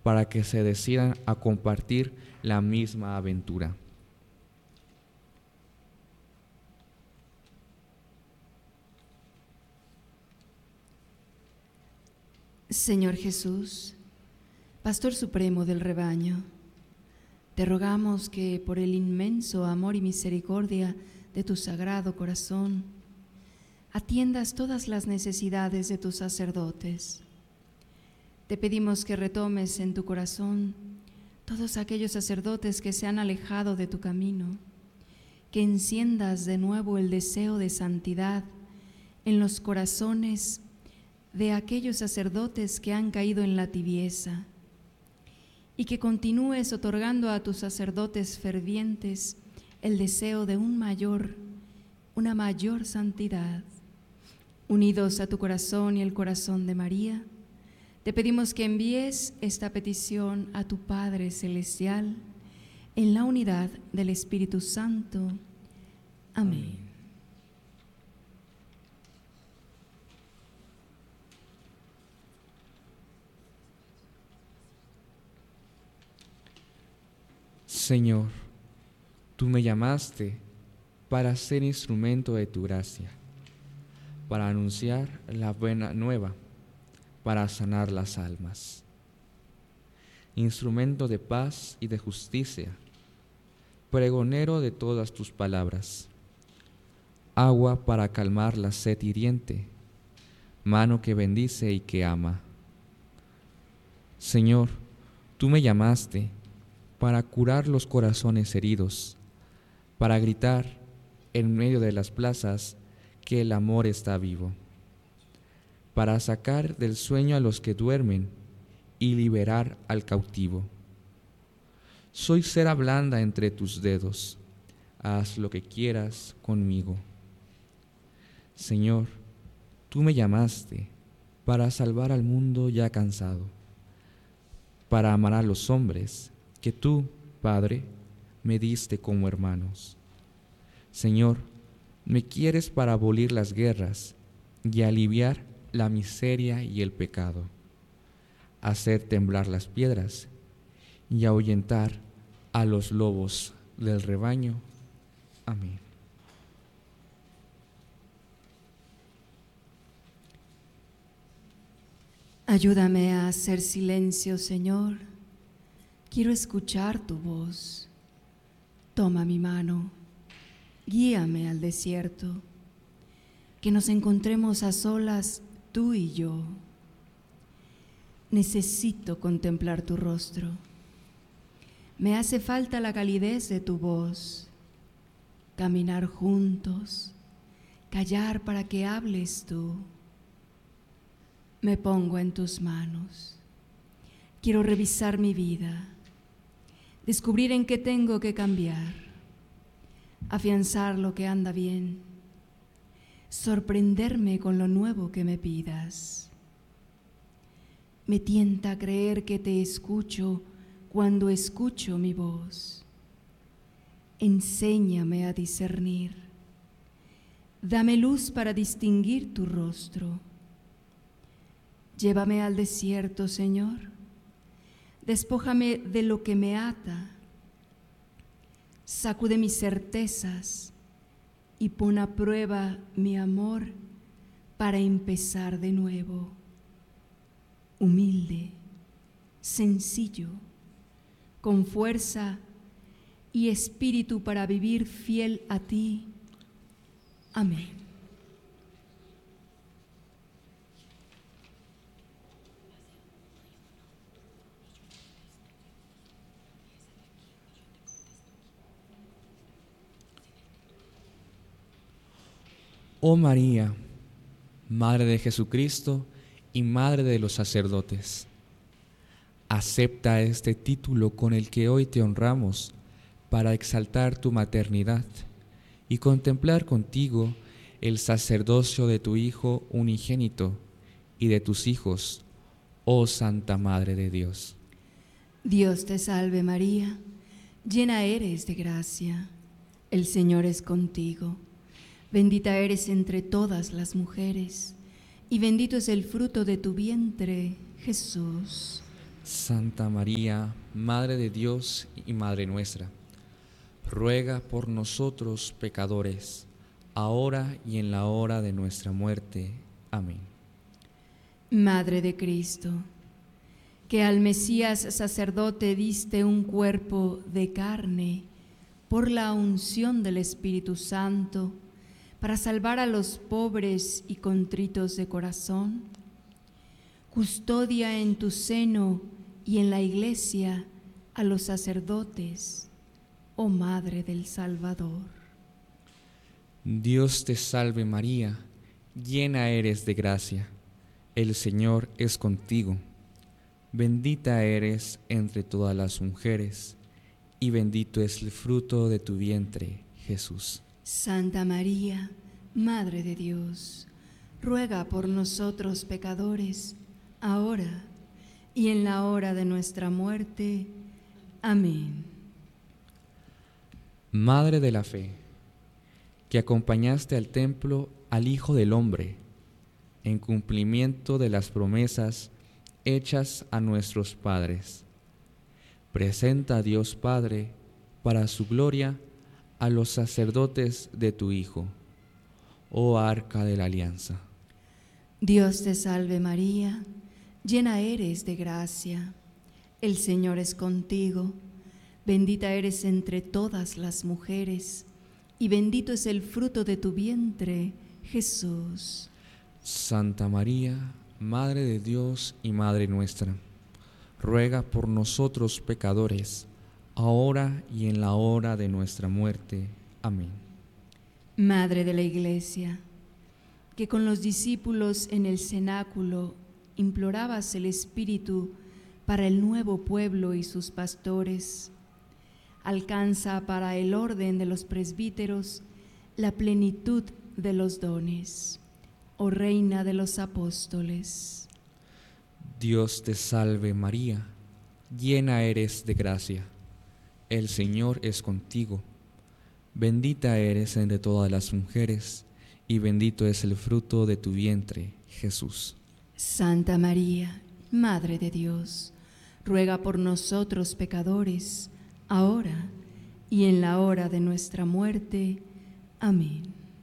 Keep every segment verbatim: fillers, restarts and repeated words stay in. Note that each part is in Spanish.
para que se decidan a compartir la misma aventura. Señor Jesús, Pastor Supremo del rebaño, te rogamos que por el inmenso amor y misericordia de tu sagrado corazón, atiendas todas las necesidades de tus sacerdotes. Te pedimos que retomes en tu corazón todos aquellos sacerdotes que se han alejado de tu camino, que enciendas de nuevo el deseo de santidad en los corazones de aquellos sacerdotes que han caído en la tibieza, y que continúes otorgando a tus sacerdotes fervientes el deseo de un mayor, una mayor santidad. Unidos a tu corazón y el corazón de María, te pedimos que envíes esta petición a tu Padre Celestial en la unidad del Espíritu Santo. Amén. Amén. Señor, tú me llamaste para ser instrumento de tu gracia, para anunciar la buena nueva, para sanar las almas. Instrumento de paz y de justicia, pregonero de todas tus palabras, agua para calmar la sed hiriente, mano que bendice y que ama. Señor, tú me llamaste para curar los corazones heridos, para gritar en medio de las plazas que el amor está vivo, para sacar del sueño a los que duermen y liberar al cautivo. Soy cera blanda entre tus dedos, haz lo que quieras conmigo. Señor, tú me llamaste para salvar al mundo ya cansado, para amar a los hombres que tú, Padre, me diste como hermanos. Señor, me quieres para abolir las guerras y aliviar la miseria y el pecado, hacer temblar las piedras y ahuyentar a los lobos del rebaño. Amén. Ayúdame a hacer silencio, Señor. Quiero escuchar tu voz. Toma mi mano, guíame al desierto, que nos encontremos a solas tú y yo. Necesito contemplar tu rostro. Me hace falta la calidez de tu voz, caminar juntos, callar para que hables tú. Me pongo en tus manos. Quiero revisar mi vida, descubrir en qué tengo que cambiar, afianzar lo que anda bien, sorprenderme con lo nuevo que me pidas. Me tienta creer que te escucho cuando escucho mi voz. Enséñame a discernir. Dame luz para distinguir tu rostro. Llévame al desierto, Señor. Despójame de lo que me ata. Sacude mis certezas y pon a prueba mi amor para empezar de nuevo. Humilde, sencillo, con fuerza y espíritu para vivir fiel a ti. Amén. Oh María, Madre de Jesucristo y Madre de los sacerdotes, acepta este título con el que hoy te honramos para exaltar tu maternidad y contemplar contigo el sacerdocio de tu Hijo unigénito y de tus hijos, oh Santa Madre de Dios. Dios te salve María, llena eres de gracia, el Señor es contigo. Bendita eres entre todas las mujeres, y bendito es el fruto de tu vientre, Jesús. Santa María, Madre de Dios y Madre nuestra, ruega por nosotros pecadores, ahora y en la hora de nuestra muerte. Amén. Madre de Cristo, que al Mesías sacerdote diste un cuerpo de carne por la unción del Espíritu Santo, para salvar a los pobres y contritos de corazón, custodia en tu seno y en la Iglesia a los sacerdotes, oh Madre del Salvador. Dios te salve María, llena eres de gracia, el Señor es contigo. Bendita eres entre todas las mujeres, y bendito es el fruto de tu vientre, Jesús. Santa María, Madre de Dios, ruega por nosotros pecadores, ahora y en la hora de nuestra muerte. Amén. Madre de la fe, que acompañaste al templo al Hijo del Hombre, en cumplimiento de las promesas hechas a nuestros padres, presenta a Dios Padre para su gloria a los sacerdotes de tu Hijo, oh Arca de la Alianza. Dios te salve María, llena eres de gracia, el Señor es contigo, bendita eres entre todas las mujeres, y bendito es el fruto de tu vientre, Jesús. Santa María, Madre de Dios y Madre nuestra, ruega por nosotros pecadores, ahora y en la hora de nuestra muerte. Amén. Madre de la Iglesia, que con los discípulos en el cenáculo implorabas el Espíritu para el nuevo pueblo y sus pastores, alcanza para el orden de los presbíteros la plenitud de los dones, oh Reina de los apóstoles. Dios te salve María, llena eres de gracia, el Señor es contigo. Bendita eres entre todas las mujeres, y bendito es el fruto de tu vientre, Jesús. Santa María, Madre de Dios, ruega por nosotros pecadores, ahora y en la hora de nuestra muerte. Amén.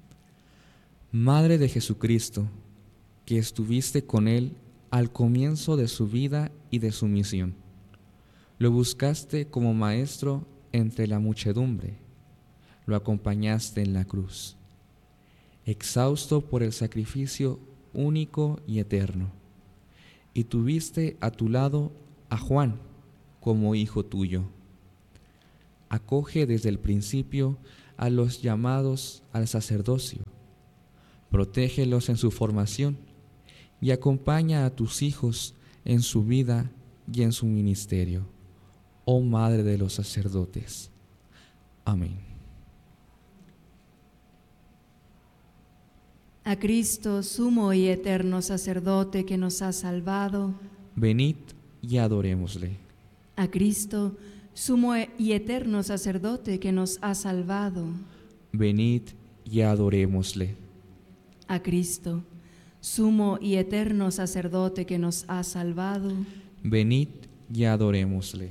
Madre de Jesucristo, que estuviste con Él al comienzo de su vida y de su misión, lo buscaste como maestro entre la muchedumbre, lo acompañaste en la cruz, exhausto por el sacrificio único y eterno, y tuviste a tu lado a Juan como hijo tuyo. Acoge desde el principio a los llamados al sacerdocio, protégelos en su formación y acompaña a tus hijos en su vida y en su ministerio, oh Madre de los sacerdotes. Amén. A Cristo, sumo y eterno sacerdote que nos ha salvado, Venid y adorémosle. a Cristo, sumo y eterno sacerdote que nos ha salvado, Venid y adorémosle. a Cristo, sumo y eterno sacerdote que nos ha salvado, Venid y adorémosle.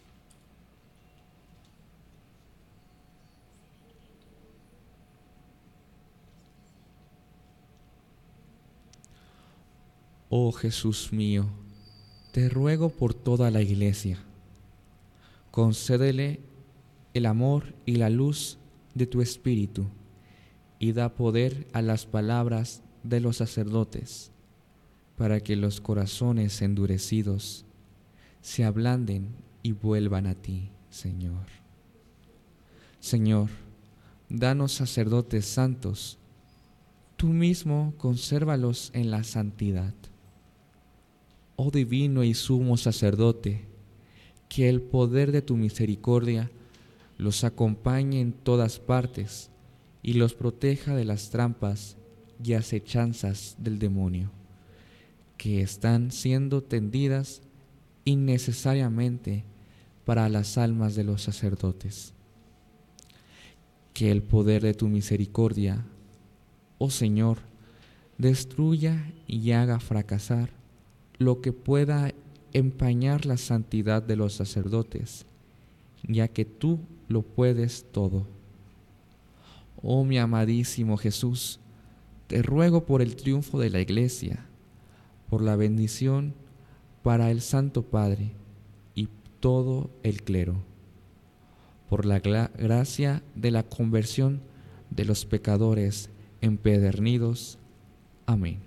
Oh Jesús mío, te ruego por toda la Iglesia, concédele el amor y la luz de tu Espíritu, y da poder a las palabras de los sacerdotes, para que los corazones endurecidos se ablanden y vuelvan a ti, Señor. Señor, danos sacerdotes santos, tú mismo consérvalos en la santidad. Oh divino y sumo sacerdote, que el poder de tu misericordia los acompañe en todas partes y los proteja de las trampas y acechanzas del demonio, que están siendo tendidas innecesariamente para las almas de los sacerdotes. Que el poder de tu misericordia, oh Señor, destruya y haga fracasar lo que pueda empañar la santidad de los sacerdotes, ya que tú lo puedes todo. Oh mi amadísimo Jesús, te ruego por el triunfo de la Iglesia, por la bendición para el Santo Padre y todo el clero, por la gra- gracia de la conversión de los pecadores empedernidos. Amén.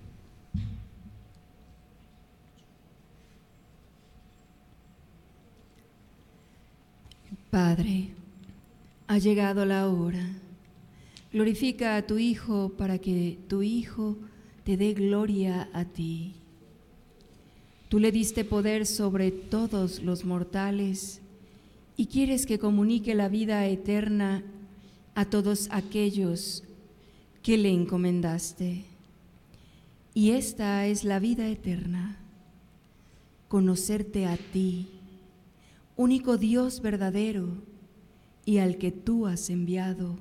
Padre, ha llegado la hora. Glorifica a tu Hijo para que tu Hijo te dé gloria a ti. Tú le diste poder sobre todos los mortales y quieres que comunique la vida eterna a todos aquellos que le encomendaste. Y esta es la vida eterna, conocerte a ti, único Dios verdadero y al que tú has enviado,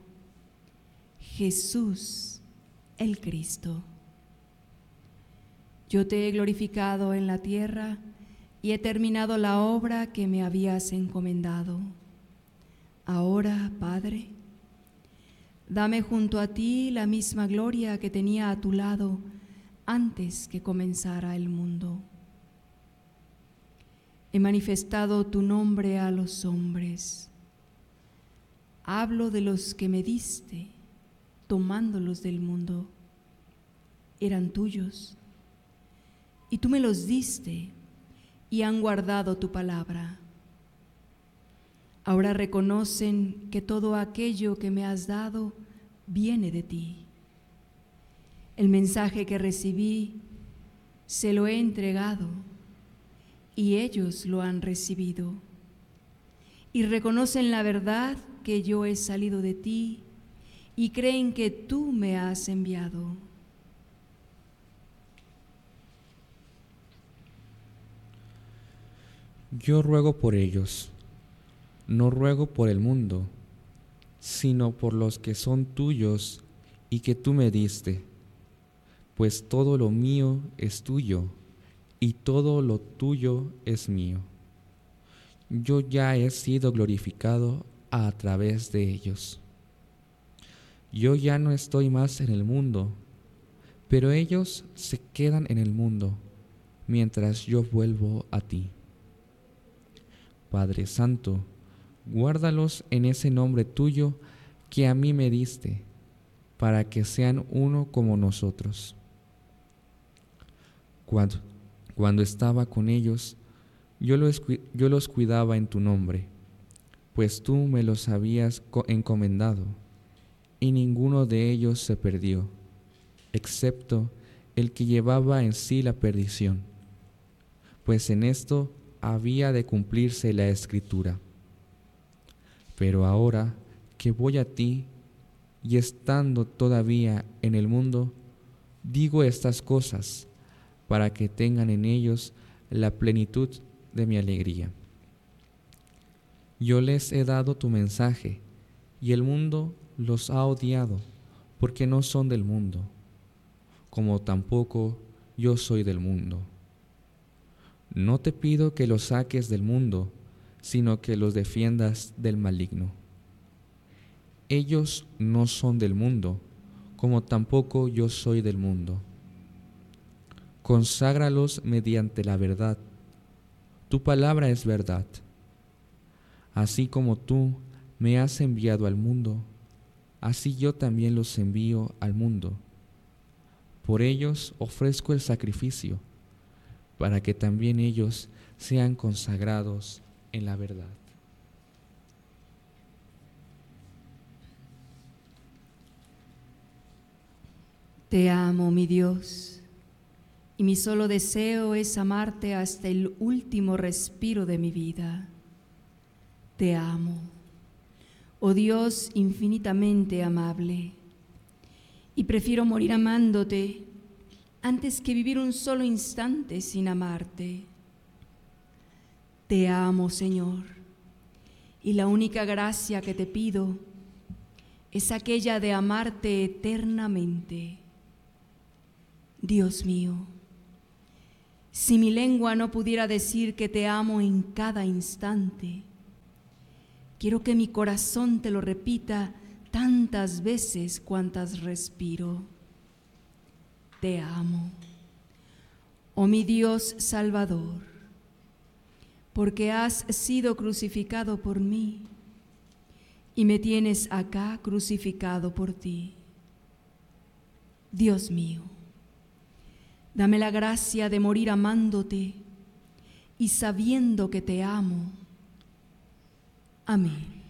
Jesús el Cristo. Yo te he glorificado en la tierra y he terminado la obra que me habías encomendado. Ahora, Padre, dame junto a ti la misma gloria que tenía a tu lado antes que comenzara el mundo. He manifestado tu nombre a los hombres. Hablo de los que me diste, tomándolos del mundo. Eran tuyos, y tú me los diste, y han guardado tu palabra. Ahora reconocen que todo aquello que me has dado viene de ti. El mensaje que recibí se lo he entregado, y ellos lo han recibido, y reconocen la verdad que yo he salido de ti, y creen que tú me has enviado. Yo ruego por ellos, no ruego por el mundo, sino por los que son tuyos y que tú me diste, pues todo lo mío es tuyo y todo lo tuyo es mío. Yo ya he sido glorificado a través de ellos. Yo ya no estoy más en el mundo, pero ellos se quedan en el mundo mientras yo vuelvo a ti. Padre Santo, guárdalos en ese nombre tuyo que a mí me diste, para que sean uno como nosotros. Cuando, cuando estaba con ellos, yo los, yo los cuidaba en tu nombre, pues tú me los habías encomendado, y ninguno de ellos se perdió, excepto el que llevaba en sí la perdición, pues en esto había de cumplirse la Escritura. Pero ahora que voy a ti, y estando todavía en el mundo, digo estas cosas, para que tengan en ellos la plenitud de mi alegría. Yo les he dado tu mensaje, y el mundo los ha odiado, porque no son del mundo, como tampoco yo soy del mundo. No te pido que los saques del mundo, sino que los defiendas del maligno. Ellos no son del mundo, como tampoco yo soy del mundo. Conságralos mediante la verdad. Tu palabra es verdad. Así como tú me has enviado al mundo, así yo también los envío al mundo. Por ellos ofrezco el sacrificio, para que también ellos sean consagrados en la verdad. Te amo, mi Dios, y mi solo deseo es amarte hasta el último respiro de mi vida. Te amo, oh Dios infinitamente amable, y prefiero morir amándote antes que vivir un solo instante sin amarte. Te amo, Señor, y la única gracia que te pido es aquella de amarte eternamente. Dios mío, Si mi lengua no pudiera decir que te amo en cada instante, quiero que mi corazón te lo repita tantas veces cuantas respiro. Te amo, oh mi Dios Salvador, porque has sido crucificado por mí y me tienes acá crucificado por ti. Dios mío, dame la gracia de morir amándote y sabiendo que te amo. Amén.